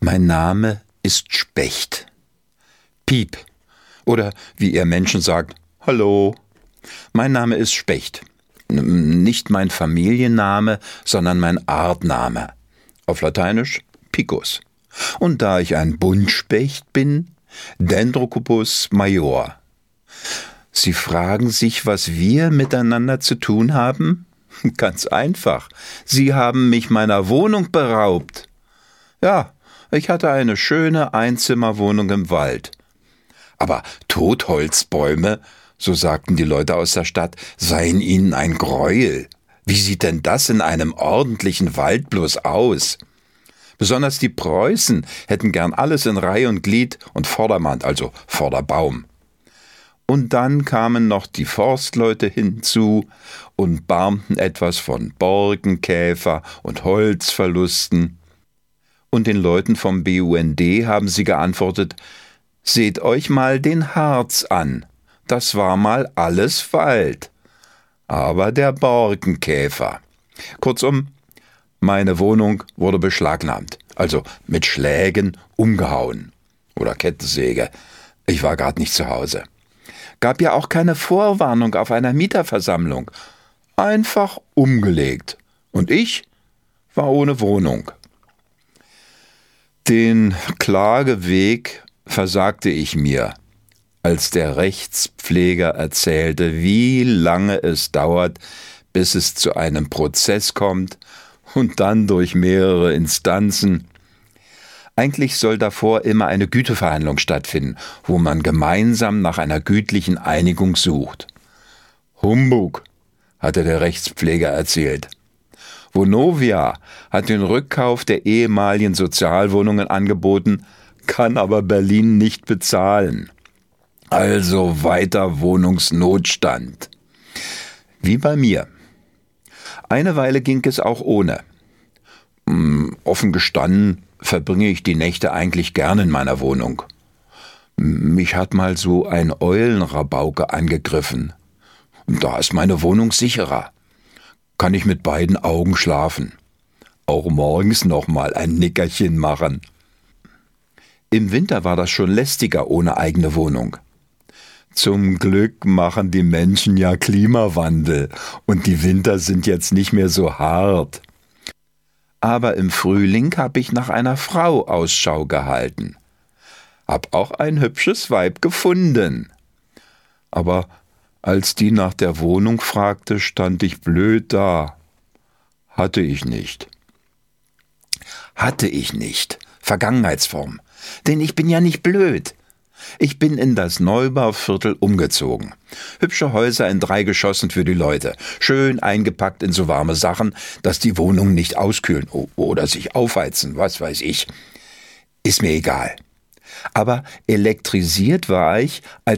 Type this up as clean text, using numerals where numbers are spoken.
Mein Name ist Specht. Piep. Oder wie ihr Menschen sagt, Hallo. Mein Name ist Specht. Nicht mein Familienname, sondern mein Artname. Auf Lateinisch Picus. Und da ich ein Buntspecht bin, Dendrocopus major. Sie fragen sich, was wir miteinander zu tun haben? Ganz einfach. Sie haben mich meiner Wohnung beraubt. Ja, ich hatte eine schöne Einzimmerwohnung im Wald. Aber Totholzbäume, so sagten die Leute aus der Stadt, seien ihnen ein Greuel. Wie sieht denn das in einem ordentlichen Wald bloß aus? Besonders die Preußen hätten gern alles in Reih und Glied und Vordermann, also Vorderbaum. Und dann kamen noch die Forstleute hinzu und barmten etwas von Borkenkäfer und Holzverlusten. Und den Leuten vom BUND haben sie geantwortet, seht euch mal den Harz an, das war mal alles Wald. Aber der Borkenkäfer. Kurzum, meine Wohnung wurde beschlagnahmt, also mit Schlägen umgehauen. Oder Kettensäge, ich war gerade nicht zu Hause. Gab ja auch keine Vorwarnung auf einer Mieterversammlung. Einfach umgelegt. Und ich war ohne Wohnung. Den Klageweg versagte ich mir, als der Rechtspfleger erzählte, wie lange es dauert, bis es zu einem Prozess kommt und dann durch mehrere Instanzen. Eigentlich soll davor immer eine Güteverhandlung stattfinden, wo man gemeinsam nach einer gütlichen Einigung sucht. Humbug, hatte der Rechtspfleger erzählt. Vonovia hat den Rückkauf der ehemaligen Sozialwohnungen angeboten, kann aber Berlin nicht bezahlen. Also weiter Wohnungsnotstand. Wie bei mir. Eine Weile ging es auch ohne. Offen gestanden verbringe ich die Nächte eigentlich gern in meiner Wohnung. Mich hat mal so ein Eulenrabauke angegriffen. Da ist meine Wohnung sicherer. Kann ich mit beiden Augen schlafen. Auch morgens noch mal ein Nickerchen machen. Im Winter war das schon lästiger ohne eigene Wohnung. Zum Glück machen die Menschen ja Klimawandel und die Winter sind jetzt nicht mehr so hart. Aber im Frühling habe ich nach einer Frau Ausschau gehalten. Hab auch ein hübsches Weib gefunden. Aber als die nach der Wohnung fragte, stand ich blöd da. Hatte ich nicht. Hatte ich nicht. Vergangenheitsform. Denn ich bin ja nicht blöd. Ich bin in das Neubauviertel umgezogen. Hübsche Häuser in 3 Geschossen für die Leute. Schön eingepackt in so warme Sachen, dass die Wohnungen nicht auskühlen oder sich aufheizen, was weiß ich. Ist mir egal. Aber elektrisiert war ich, als